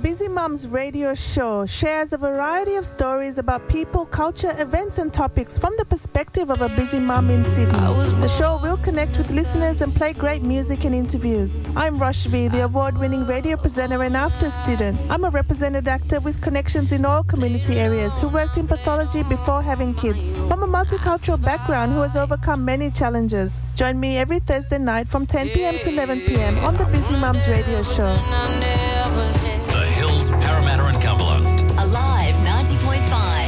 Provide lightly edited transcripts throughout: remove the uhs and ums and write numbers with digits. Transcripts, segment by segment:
Busy Mums radio show shares a variety of stories about people, culture, events and topics from the perspective of a busy mum in Sydney. The show will connect with listeners and play great music and interviews. I'm Roshvi, the award-winning radio presenter and after student. I'm a represented actor with connections in all community areas who worked in pathology before having kids. From a multicultural background who has overcome many challenges. Join me every Thursday night from 10 p.m. to 11 p.m. on the Busy Mums radio show. The Hills, Parramatta and Cumberland. Alive 90.5.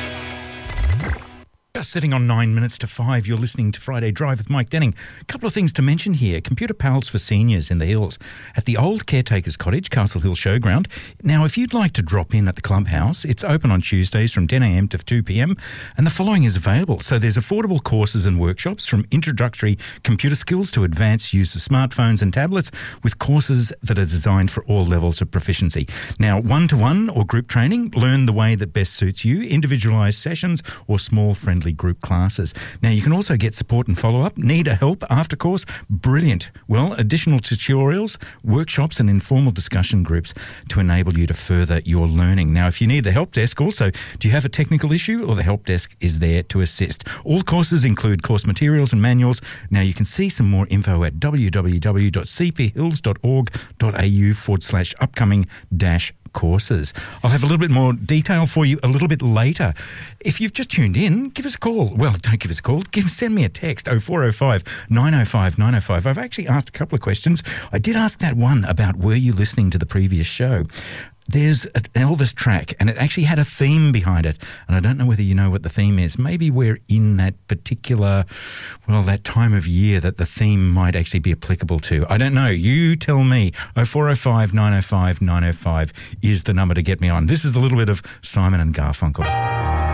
Just sitting on 9 minutes to 5, you're listening to Friday Drive with Mike Denning. A couple of things to mention here. Computer Pals for Seniors in the Hills at the old Caretakers Cottage, Castle Hill Showground. Now, if you'd like to drop in at the clubhouse, it's open on Tuesdays from 10 a.m. to 2 p.m. and the following is available. So there's affordable courses and workshops from introductory computer skills to advanced use of smartphones and tablets with courses that are designed for all levels of proficiency. Now, one-to-one or group training, learn the way that best suits you, individualised sessions or small friendly group classes. Now, you can also get support and follow-up. Need a help after course? Brilliant. Well, additional tutorials, workshops and informal discussion groups to enable you to further your learning. Now, if you need the help desk also, do you have a technical issue? Or the help desk is there to assist. All courses include course materials and manuals. Now, you can see some more info at www.cphills.org.au/upcoming-courses. I'll have a little bit more detail for you a little bit later. If you've just tuned in, give us a call. Well, don't give us a call. Send me a text, 0405 905 905. I've actually asked a couple of questions. I did ask that one about were you listening to the previous show. There's an Elvis track, and it actually had a theme behind it, and I don't know whether you know what the theme is. Maybe we're in that particular, well, that time of year that the theme might actually be applicable to. I don't know. You tell me. 0405 905 905 is the number to get me on. This is a little bit of Simon and Garfunkel.